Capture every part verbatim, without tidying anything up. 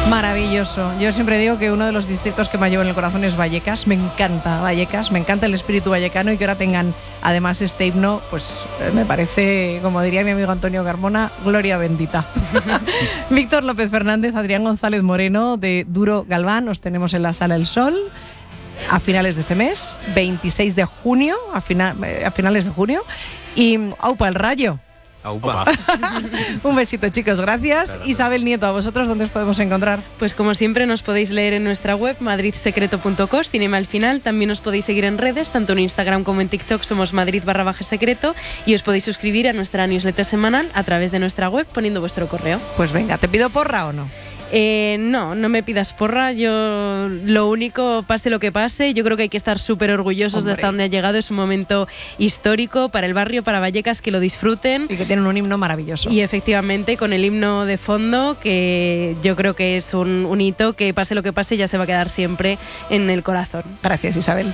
Maravilloso. Yo siempre digo que uno de los distritos que más llevo en el corazón es Vallecas. Me encanta Vallecas, me encanta el espíritu vallecano y que ahora tengan además este himno, pues me parece, como diría mi amigo Antonio Carmona, gloria bendita. Víctor López Fernández, Adrián González Moreno de Duro Galván, os tenemos en la Sala El Sol a finales de este mes, veintiséis de junio, a, fina, a finales de junio, y aupa el Rayo. Aupa. Un besito, chicos, gracias. Claro, Isabel Nieto, ¿a vosotros dónde os podemos encontrar? Pues como siempre nos podéis leer en nuestra web madrid secreto punto cos, Cinema al final. También os podéis seguir en redes, tanto en Instagram como en TikTok somos Madrid barra baja secreto, y os podéis suscribir a nuestra newsletter semanal a través de nuestra web poniendo vuestro correo. Pues venga, ¿te pido porra o no? Eh, no, no me pidas porra. Yo lo único, pase lo que pase, yo creo que hay que estar súper orgullosos Hombre. de hasta donde ha llegado. Es un momento histórico para el barrio, para Vallecas, que lo disfruten. Y que tienen un himno maravilloso. Y efectivamente, con el himno de fondo, que yo creo que es un, un hito que pase lo que pase ya se va a quedar siempre en el corazón. Gracias, Isabel.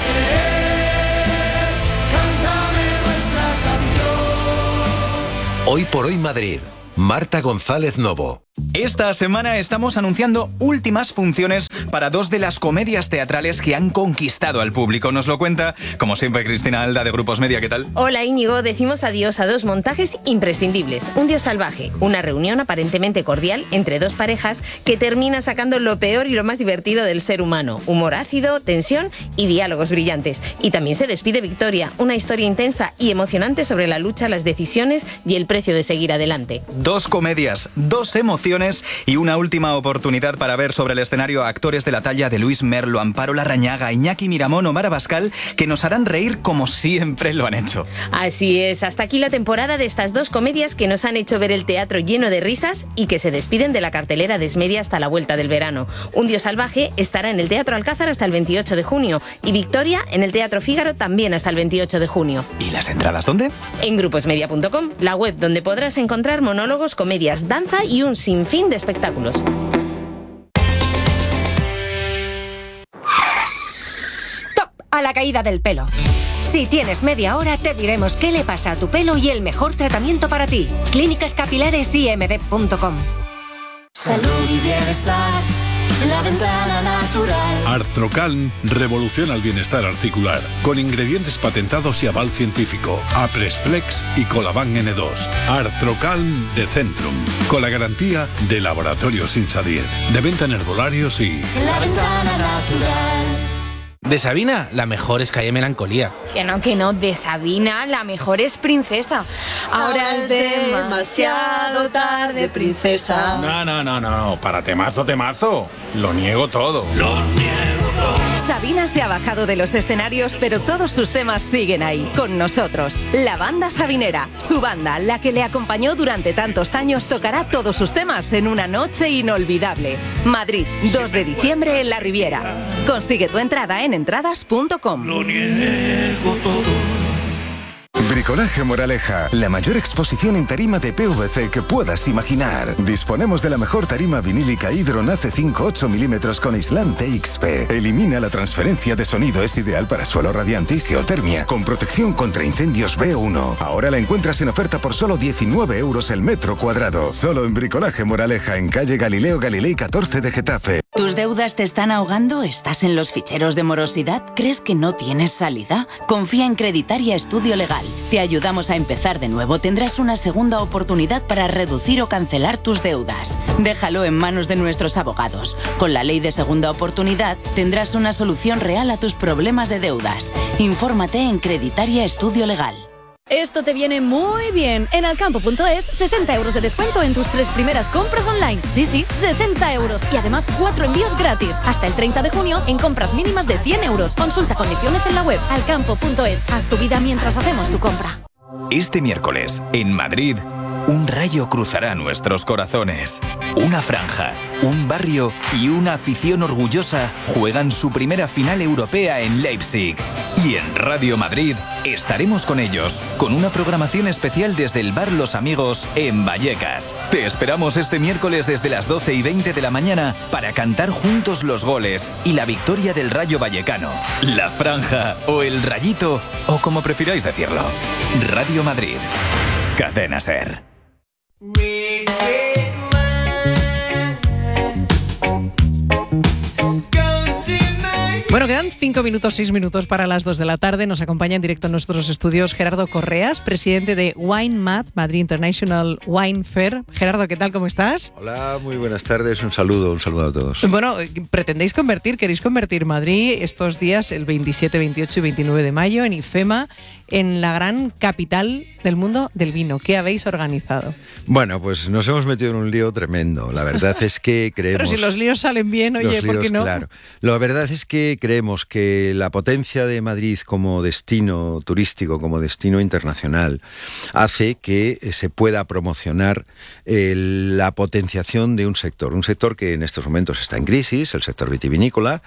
Hoy por hoy Madrid. Marta González Novo. Esta semana estamos anunciando últimas funciones para dos de las comedias teatrales que han conquistado al público. Nos lo cuenta, como siempre, Cristina Alda de Grupos Media. ¿Qué tal? Hola, Íñigo. Decimos adiós a dos montajes imprescindibles. Un Dios salvaje, una reunión aparentemente cordial entre dos parejas que termina sacando lo peor y lo más divertido del ser humano. Humor ácido, tensión y diálogos brillantes. Y también se despide Victoria, una historia intensa y emocionante sobre la lucha, las decisiones y el precio de seguir adelante. Dos comedias, dos emociones y una última oportunidad para ver sobre el escenario a actores de la talla de Luis Merlo, Amparo Larrañaga, Iñaki Miramón o Mara Bascal, que nos harán reír como siempre lo han hecho. Así es, hasta aquí la temporada de estas dos comedias que nos han hecho ver el teatro lleno de risas y que se despiden de la cartelera de Esmedia hasta la vuelta del verano. Un Dios salvaje estará en el Teatro Alcázar hasta el veintiocho de junio y Victoria en el Teatro Fígaro también hasta el veintiocho de junio. ¿Y las entradas dónde? En gruposmedia punto com, la web donde podrás encontrar monólogos, comedias, danza y un sin fin de espectáculos. ¡Stop! A la caída del pelo. Si tienes media hora, te diremos qué le pasa a tu pelo y el mejor tratamiento para ti. Clínicas Capilares I M D punto com. Salud y bienestar. La Ventana Natural. Artrocalm revoluciona el bienestar articular con ingredientes patentados y aval científico. Apresflex y Colaban N dos. Artrocalm de Centrum, con la garantía de Laboratorios Insadir, de venta en herbolarios y... La Ventana Natural. De Sabina, la mejor es Calle Melancolía. Que no, que no, de Sabina, la mejor es Princesa. Ahora, Ahora es demasiado tarde, princesa. No, no, no, no, para temazo, temazo. Lo niego todo. Lo niego todo. Sabina se ha bajado de los escenarios, pero todos sus temas siguen ahí, con nosotros. La banda sabinera, su banda, la que le acompañó durante tantos años, tocará todos sus temas en una noche inolvidable. Madrid, dos de diciembre en la Riviera. Consigue tu entrada en entradas punto com. Lo niego todo. Bricolaje Moraleja, la mayor exposición en tarima de P V C que puedas imaginar. Disponemos de la mejor tarima vinílica Hydron A C cinco ocho milímetros con aislante X P. Elimina la transferencia de sonido, es ideal para suelo radiante y geotermia, con protección contra incendios B uno. Ahora la encuentras en oferta por solo diecinueve euros el metro cuadrado. Solo en Bricolaje Moraleja, en calle Galileo Galilei catorce de Getafe. ¿Tus deudas te están ahogando? ¿Estás en los ficheros de morosidad? ¿Crees que no tienes salida? Confía en Creditaria Estudio Legal. Te ayudamos a empezar de nuevo. Tendrás una segunda oportunidad para reducir o cancelar tus deudas. Déjalo en manos de nuestros abogados. Con la ley de segunda oportunidad tendrás una solución real a tus problemas de deudas. Infórmate en Creditaria Estudio Legal. Esto te viene muy bien. En alcampo punto es, sesenta euros de descuento en tus tres primeras compras online. Sí, sí, sesenta euros. Y además cuatro envíos gratis. Hasta el treinta de junio en compras mínimas de cien euros. Consulta condiciones en la web alcampo punto es. Haz tu vida mientras hacemos tu compra. Este miércoles, en Madrid, un rayo cruzará nuestros corazones. Una franja, un barrio y una afición orgullosa juegan su primera final europea en Leipzig. Y en Radio Madrid estaremos con ellos, con una programación especial desde el bar Los Amigos en Vallecas. Te esperamos este miércoles desde las doce y veinte de la mañana para cantar juntos los goles y la victoria del Rayo Vallecano. La franja o el rayito, o como prefiráis decirlo. Radio Madrid. Cadena SER. Bueno, quedan cinco minutos, seis minutos para las dos de la tarde. Nos acompaña en directo en nuestros estudios Gerardo Correas, presidente de WineMath, Madrid International Wine Fair. Gerardo, ¿qué tal? ¿Cómo estás? Hola, muy buenas tardes. Un saludo, un saludo a todos. Bueno, pretendéis convertir, queréis convertir Madrid estos días, el veintisiete, veintiocho y veintinueve de mayo, en IFEMA, en la gran capital del mundo del vino. ¿Qué habéis organizado? Bueno, pues nos hemos metido en un lío tremendo. La verdad es que creemos... Pero si los líos salen bien, oye, los ¿por qué líos, no? Claro. La verdad es que creemos que la potencia de Madrid como destino turístico, como destino internacional, hace que se pueda promocionar eh, la potenciación de un sector. Un sector que en estos momentos está en crisis, el sector vitivinícola.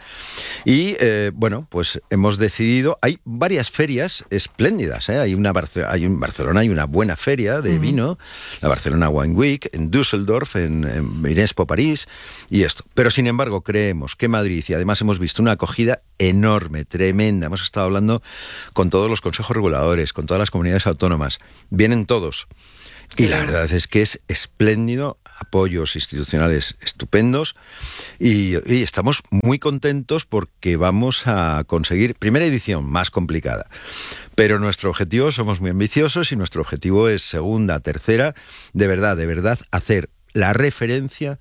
Y, eh, bueno, pues hemos decidido... Hay varias ferias espléndidas. ¿eh? Hay una Barce- hay en Barcelona hay una buena feria de uh-huh. vino, la Barcelona Wine Week, en Düsseldorf, en, en Inespo París y esto. Pero sin embargo creemos que Madrid, y además hemos visto una acogida enorme, tremenda, hemos estado hablando con todos los consejos reguladores, con todas las comunidades autónomas, vienen todos. Y la verdad es que es espléndido, apoyos institucionales estupendos y, y estamos muy contentos porque vamos a conseguir, primera edición más complicada, pero nuestro objetivo, somos muy ambiciosos y nuestro objetivo es segunda, tercera, de verdad, de verdad, hacer la referencia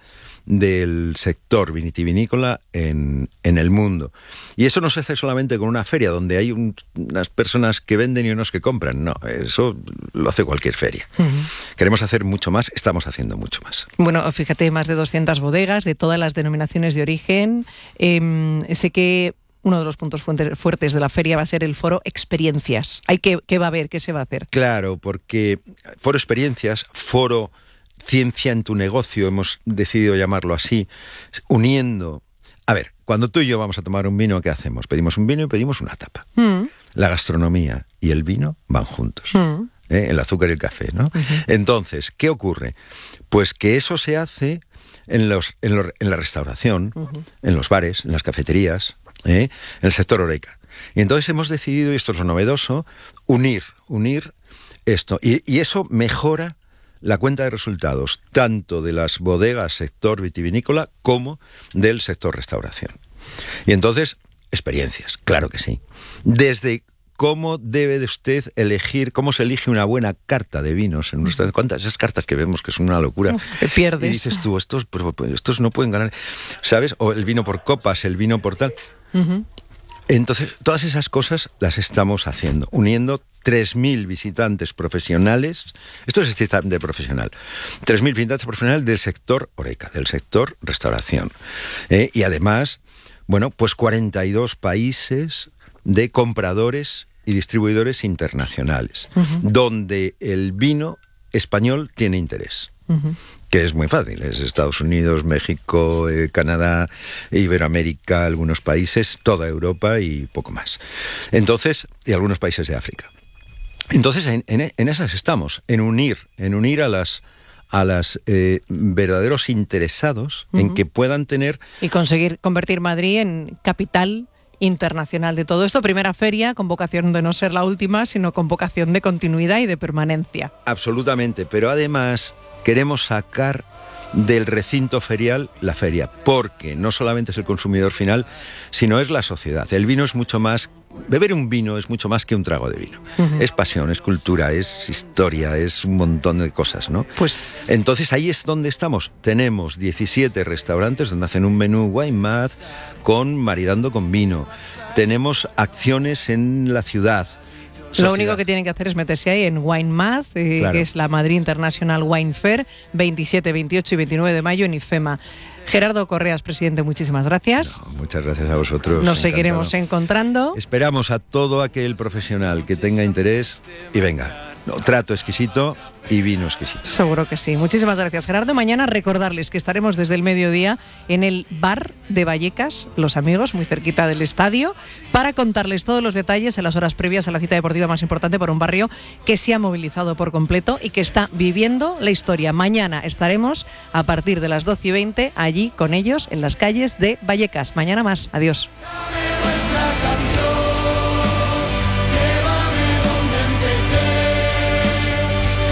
del sector vitivinícola en, en el mundo. Y eso no se hace solamente con una feria donde hay un, unas personas que venden y unos que compran. No, eso lo hace cualquier feria. Uh-huh. Queremos hacer mucho más, estamos haciendo mucho más. Bueno, fíjate, más de doscientas bodegas de todas las denominaciones de origen. Eh, sé que uno de los puntos fuertes de la feria va a ser el foro experiencias. ¿Hay que, ¿Qué va a haber? ¿Qué se va a hacer? Claro, porque foro experiencias, foro ciencia en tu negocio, hemos decidido llamarlo así, uniendo... A ver, cuando tú y yo vamos a tomar un vino, ¿qué hacemos? Pedimos un vino y pedimos una tapa. Mm. La gastronomía y el vino van juntos. Mm. ¿eh? El azúcar y el café, ¿no? Uh-huh. Entonces, ¿qué ocurre? Pues que eso se hace en, los, en, los, en la restauración, uh-huh. en los bares, en las cafeterías, ¿eh? en el sector horeca. Y entonces hemos decidido, y esto es lo novedoso, unir, unir esto. Y, y eso mejora la cuenta de resultados, tanto de las bodegas sector vitivinícola como del sector restauración. Y entonces, experiencias, claro que sí. Desde cómo debe de usted elegir, cómo se elige una buena carta de vinos en nuestras cuantas esas cartas que vemos que son una locura. Te pierdes. Y dices tú, estos, estos no pueden ganar, ¿sabes? O el vino por copas, el vino por tal. Uh-huh. Entonces, todas esas cosas las estamos haciendo, uniendo tres mil visitantes profesionales, esto es de profesional, tres mil visitantes profesionales del sector horeca, del sector restauración. ¿eh? Y además, bueno, pues cuarenta y dos países de compradores y distribuidores internacionales, uh-huh. donde el vino español tiene interés. Uh-huh. Que es muy fácil, es Estados Unidos, México, eh, Canadá, Iberoamérica, algunos países, toda Europa y poco más. Entonces, y algunos países de África. Entonces, en, en, en esas estamos, en unir, en unir a las a los eh, verdaderos interesados uh-huh. en que puedan tener... Y conseguir convertir Madrid en capital internacional de todo esto. Primera feria con vocación de no ser la última, sino con vocación de continuidad y de permanencia. Absolutamente, pero además queremos sacar del recinto ferial la feria, porque no solamente es el consumidor final, sino es la sociedad. El vino es mucho más, beber un vino es mucho más que un trago de vino. Uh-huh. Es pasión, es cultura, es historia, es un montón de cosas, ¿no? Pues... Entonces ahí es donde estamos. Tenemos diecisiete restaurantes donde hacen un menú WineMath con maridando con vino. Tenemos acciones en la ciudad. Sociedad. Lo único que tienen que hacer es meterse ahí en WineMath, eh, claro. que es la Madrid International Wine Fair, veintisiete, veintiocho y veintinueve de mayo en IFEMA. Gerardo Correas, presidente, muchísimas gracias. No, muchas gracias a vosotros. Nos encantado. seguiremos encontrando. Esperamos a todo aquel profesional que tenga interés y venga. No, trato exquisito y vino exquisito. Seguro que sí. Muchísimas gracias, Gerardo. Mañana recordarles que estaremos desde el mediodía en el bar de Vallecas, Los Amigos, muy cerquita del estadio, para contarles todos los detalles en las horas previas a la cita deportiva más importante por un barrio que se ha movilizado por completo y que está viviendo la historia. Mañana estaremos a partir de las doce y veinte allí con ellos en las calles de Vallecas. Mañana más. Adiós.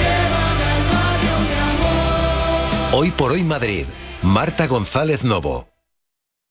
Hoy por hoy Madrid, Marta González Novo.